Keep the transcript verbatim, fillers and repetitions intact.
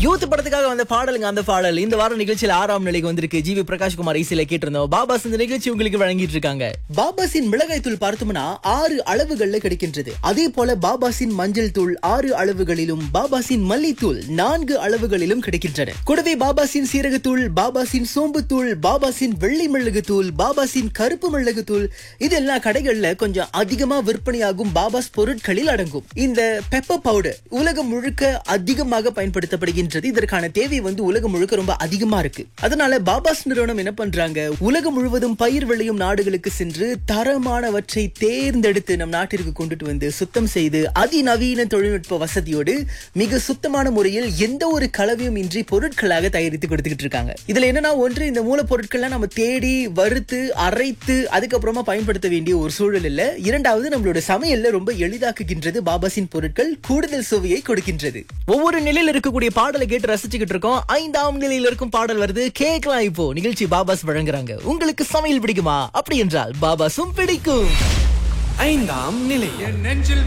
Youth படத்துக்காக வந்த பாடலுங்க அந்த பாடல் இந்த வாரம் நிகழ்ச்சியில் ஆறாம் நிலைக்கு வந்திருக்கு. ஜி வி பிரகாஷ்குமார் இசையில கேட்டிருந்தோம். பாபாஸ் இந்த நிகழ்ச்சி உங்களுக்கு வழங்கிட்டு இருக்காங்க. பாபாஸின் மிளகாய் தூள் பார்த்தோம்னா ஆறு அளவுகள்ல கிடைக்கின்றது. அதே போல பாபாஸின் மஞ்சள் தூள் ஆறு அளவுகளிலும், பாபாஸின் மல்லித்தூள் நான்கு அளவுகளிலும் கிடைக்கின்றன. கூடவே பாபாஸின் சீரகத்தூள், பாபாஸின் சோம்பு தூள், பாபாஸின் வெள்ளை மிளகு தூள், பாபாஸின் கருப்பு மிளகு தூள் இதெல்லாம் கடைகள்ல கொஞ்சம் அதிகமா விற்பனையாகும் பாபாஸ் பொருட்களில் அடங்கும். இந்த பெப்பர் பவுடர் உலகம் முழுக்க அதிகமாக பயன்படுத்தப்படுகின்றது. இதற்கான தேவை வந்து உலகம் முழுக்க ரொம்ப அதிகமா இருக்கு. அதனால பாபாஸ் நிறுவனம் என்ன பண்றாங்க, உலகம் முழுவதும் பயிர் விளையும் நாடுகளுக்கு சென்று தரமானவற்றை தேர்ந்தெடுத்து நம் நாட்டிற்கு கொண்டுட்டு வந்து சுத்தம் செய்து அதிநவீன தொழில்நுட்ப வசதியோடு மிக சுத்தமான முறையில் எந்த ஒரு கலவையும் இன்றி பொருட்களாக தயாரித்து கொடுத்துக்கிட்டு இருக்காங்க. இதுல என்னன்னா, ஒன்று இந்த மூலப்பொருட்கள்லாம் நம்ம தேடி வறுத்து அரைத்து அதுக்கப்புறமா பயன்படுத்த வேண்டிய ஒரு சூழல் இல்ல. இரண்டாவது, நம்மளோட சமையல்ல ரொம்ப எளிதாக்குகின்றது பாபாஸின் பொருட்கள், கூடுதல் சுவையை கொடுக்கின்றது. ஒவ்வொரு நிலையில் இருக்கக்கூடிய பாடலை கேட்டு ரசிச்சுக்கிட்டு இருக்கோம். ஐந்தாம் நிலையில் இருக்கும் பாடல் வருது, கேட்கலாம். இப்போ நிகழ்ச்சி பாபாஸ் வழங்குறாங்க. உங்களுக்கு சமையல் பிடிக்குமா? அப்படி என்றால் பாபாஸும் பிடிக்கும். ஐந்தாம் நிலை.